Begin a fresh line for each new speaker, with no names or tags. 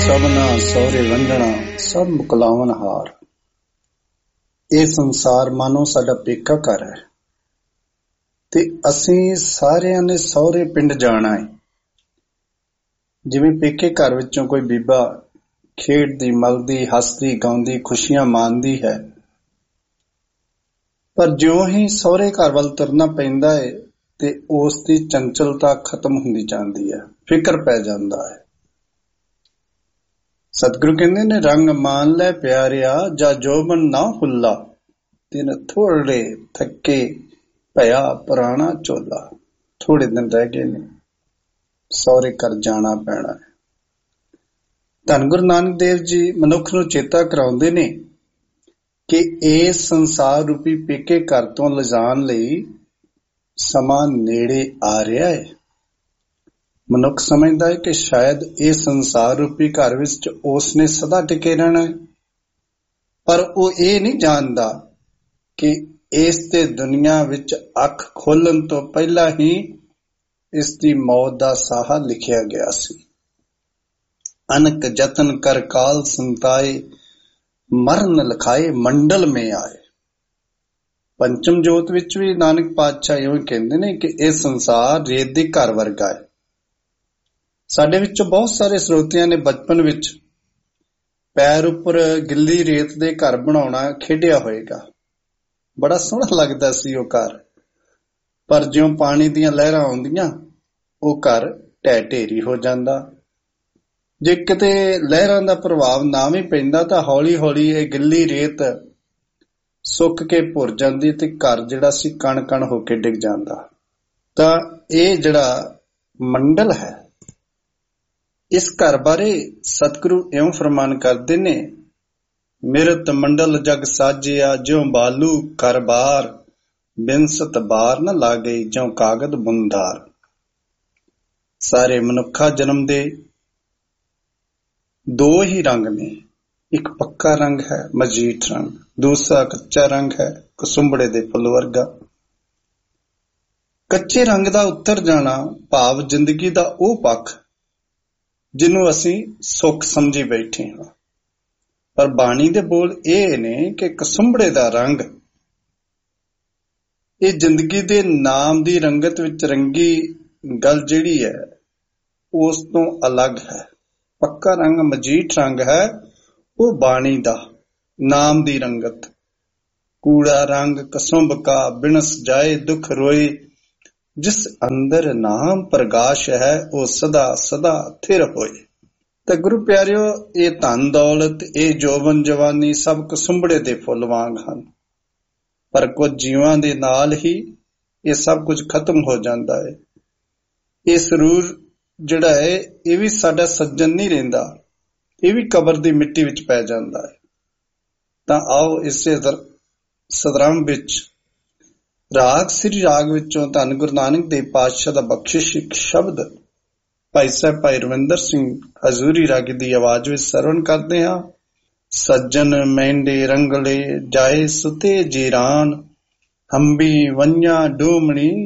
सबना सौरे वंडना सब मुकलावन हार। ਇਹ ਸੰਸਾਰ ਮਾਨੋ ਸਾਡਾ ਪੇਕਾ ਘਰ ਹੈ ਤੇ ਅਸੀਂ ਸਾਰਿਆਂ ਨੇ ਸਹੁਰੇ ਪਿੰਡ ਜਾਣਾ ਹੈ। ਜਿਵੇਂ ਪੇਕੇ ਘਰ ਵਿੱਚੋਂ ਕੋਈ ਬੀਬਾ ਖੇਡਦੀ ਮਲਦੀ ਹੱਸਦੀ ਗਾਉਂਦੀ ਖੁਸ਼ੀਆਂ ਮਾਣਦੀ ਹੈ, ਪਰ ਜਿਉਂ ਹੀ ਸਹੁਰੇ ਘਰ ਵੱਲ ਤੁਰਨਾ ਪੈਂਦਾ ਹੈ ਤੇ ਉਸ ਦੀ ਚੰਚਲਤਾ ਖਤਮ ਹੁੰਦੀ ਜਾਂਦੀ ਹੈ, ਫਿਕਰ ਪੈ ਜਾਂਦਾ ਹੈ। ਸਤਿਗੁਰੂ ਕਹਿੰਦੇ ਨੇ, ਰੰਗ ਮਾਨ ਲੈ ਪਿਆਰਿਆ ਜਾਂ ਜੋਬਨ ਨਾ ਹੁੱਲਾ, ਦਿਨ ਥੋੜੇ ਥੱਕੇ ਭਇਆ ਪੁਰਾਣਾ ਝੋਲਾ। ਥੋੜੇ ਦਿਨ ਰਹਿ ਗਏ ਨੇ, ਸਹੁਰੇ ਘਰ ਜਾਣਾ ਪੈਣਾ ਹੈ। ਧੰਨ ਗੁਰੂ ਨਾਨਕ ਦੇਵ ਜੀ ਮਨੁੱਖ ਨੂੰ ਚੇਤਾ ਕਰਾਉਂਦੇ ਨੇ ਕਿ ਇਸ ਸੰਸਾਰ ਰੂਪੀ ਪੇਕੇ ਘਰ ਤੋਂ ਲਿਜਾਣ ਲਈ ਸਮਾਂ ਨੇੜੇ ਆ ਰਿਹਾ ਹੈ। ਮਨੁੱਖ ਸਮਝਦਾ ਹੈ ਕਿ ਸ਼ਾਇਦ ਇਹ ਸੰਸਾਰ ਰੂਪੀ ਘਰ ਵਿੱਚ ਉਸਨੇ ਸਦਾ ਟਿਕੇ ਰਹਿਣਾ ਹੈ, ਪਰ ਉਹ ਇਹ ਨਹੀਂ ਜਾਣਦਾ ਕਿ ਇਸ ਤੇ ਦੁਨੀਆ ਵਿੱਚ ਅੱਖ ਖੋਲਣ ਤੋਂ ਪਹਿਲਾਂ ਹੀ ਇਸ ਦੀ ਮੌਤ ਦਾ ਸਾਹਾ ਲਿਖਿਆ ਗਿਆ ਸੀ। ਅਨਕ ਜਤਨ ਕਰ ਕਾਲ ਸੰਤਾਏ, ਮਰਨ ਲਿਖਾਏ ਮੰਡਲ ਮੇ ਆਏ। ਪੰਚਮ ਜੋਤ ਵਿੱਚ ਵੀ ਨਾਨਕ ਪਾਤਸ਼ਾਹ ਇਉਂ ਕਹਿੰਦੇ ਨੇ ਕਿ ਇਹ ਸੰਸਾਰ ਰੇਤ ਦੇ ਘਰ ਵਰਗਾ ਹੈ। ਸਾਡੇ ਵਿੱਚੋਂ ਬਹੁਤ ਸਾਰੇ ਸਰੋਤਿਆਂ ਨੇ ਬਚਪਨ ਵਿੱਚ ਪੈਰ ਉੱਪਰ ਗਿੱਲੀ ਰੇਤ ਦੇ ਘਰ ਬਣਾਉਣਾ ਖੇਡਿਆ ਹੋਏਗਾ। ਬੜਾ ਸੋਹਣਾ ਲੱਗਦਾ ਸੀ ਉਹ ਘਰ, ਪਰ ਜਿਉਂ ਪਾਣੀ ਦੀਆਂ ਲਹਿਰਾਂ ਆਉਂਦੀਆਂ ਉਹ ਘਰ ਢਹਿ ਢੇਰੀ ਹੋ ਜਾਂਦਾ। ਜੇ ਕਿਤੇ ਲਹਿਰਾਂ ਦਾ ਪ੍ਰਭਾਵ ਨਾ ਵੀ ਪੈਂਦਾ ਤਾਂ ਹੌਲੀ ਹੌਲੀ ਇਹ ਗਿੱਲੀ ਰੇਤ ਸੁੱਕ ਕੇ ਭੁਰ ਜਾਂਦੀ ਤੇ ਘਰ ਜਿਹੜਾ ਸੀ ਕਣ ਕਣ ਹੋ ਕੇ ਡਿੱਗ ਜਾਂਦਾ। ਤਾਂ ਇਹ ਜਿਹੜਾ ਮੰਡਲ ਹੈ, ਇਸ ਘਰ ਬਾਰੇ ਸਤਿਗੁਰੂ ਇਉਂ ਫਰਮਾਨ ਕਰਦੇ ਨੇ, ਮਿਰਤ ਮੰਡਲ ਜਗ ਸਾਜਿਆ ਜਿਉ ਬਾਲੂ ਘਰ ਬਾਰ, ਬਿਨਸਤ ਬਾਰ ਨ ਲਾਗਈ ਜਿਉ ਕਾਗਦ ਬੁੰਦਾਰ। ਸਾਰੇ ਮਨੁੱਖਾ ਜਨਮ ਦੇ ਦੋ ਹੀ ਰੰਗ ਨੇ, ਇੱਕ ਪੱਕਾ ਰੰਗ ਹੈ ਮਜੀਠ ਰੰਗ, ਦੂਸਰਾ ਕੱਚਾ ਰੰਗ ਹੈ ਕਸੁੰਬੜੇ ਦੇ ਫੁੱਲ ਵਰਗਾ। ਕੱਚੇ ਰੰਗ ਦਾ ਉੱਤਰ ਜਾਣਾ ਭਾਵ ਜ਼ਿੰਦਗੀ ਦਾ ਉਹ ਪੱਖ ਜਿਹਨੂੰ ਅਸੀਂ ਸੁੱਖ ਸਮਝੀ ਬੈਠੇ ਹਾਂ, ਪਰ ਬਾਣੀ ਦੇ ਬੋਲ ਇਹ ਨੇ ਕਿ ਕਸੁੰਬੜੇ ਦਾ ਰੰਗ ਇਹ ਜ਼ਿੰਦਗੀ ਦੇ ਨਾਮ ਦੀ ਰੰਗਤ ਵਿੱਚ ਰੰਗੀ ਗੱਲ ਜਿਹੜੀ ਹੈ ਉਸ ਤੋਂ ਅਲੱਗ ਹੈ। ਪੱਕਾ ਰੰਗ ਮਜੀਠ ਰੰਗ ਹੈ, ਉਹ ਬਾਣੀ ਦਾ ਨਾਮ ਦੀ ਰੰਗਤ। ਕੂੜਾ ਰੰਗ ਕਸੁੰਭ ਕਾ ਬਿਨਸ ਜਾਏ ਦੁੱਖ ਰੋਏ, ਜਿਸ ਅੰਦਰ ਨਾਮ ਪ੍ਰਗਾਸ਼ ਹੈ ਉਹ ਸਦਾ ਸਦਾ ਥਿਰ ਹੋਏ। ਤਾਂ ਗੁਰੂ ਪਿਆਰਿਓ, ਇਹ ਧਨ ਦੌਲਤ ਇਹ ਜੋਬਨ ਜਵਾਨੀ ਸਭ ਕਸੁੰਬੜੇ ਦੇ ਫੁੱਲ ਵਾਂਗ ਹਨ, ਪਰ ਕੁਝ ਜੀਵਾਂ ਦੇ ਨਾਲ ਹੀ ਇਹ ਸਭ ਕੁਝ ਖਤਮ ਹੋ ਜਾਂਦਾ ਹੈ। ਇਹ ਸਰੂਰ ਜਿਹੜਾ ਹੈ ਇਹ ਵੀ ਸਾਡਾ ਸੱਜਣ ਨਹੀਂ ਰਹਿੰਦਾ, ਇਹ ਵੀ ਕਬਰ ਦੀ ਮਿੱਟੀ ਵਿੱਚ ਪੈ ਜਾਂਦਾ ਹੈ। ਤਾਂ ਆਓ ਇਸੇ ਸਦਰੰਭ ਵਿੱਚ ਰਾਗ ਸ੍ਰੀ ਰਾਗ ਵਿੱਚੋਂ ਧੰਨ ਗੁਰੂ ਨਾਨਕ ਦੇਵ ਪਾਤਸ਼ਾਹ ਦਾ ਬਖਸ਼ਿਸ਼ ਇੱਕ ਸ਼ਬਦ ਭਾਈ ਸਾਹਿਬ ਭਾਈ ਰਵਿੰਦਰ ਸਿੰਘ ਹਜ਼ੂਰੀ ਰਾਗੀ ਦੀ ਆਵਾਜ਼ ਵਿੱਚ ਸਰਵਣ ਕਰਦੇ ਹਾਂ। ਸੱਜਣ ਮਹਿੰਡੇ ਰੰਗਲੇ ਜਾਏ ਸੁਤੇ ਜੀਰਾਨ, ਹੰਬੀ ਵੰਝਾਂ ਡੂਮਣੀ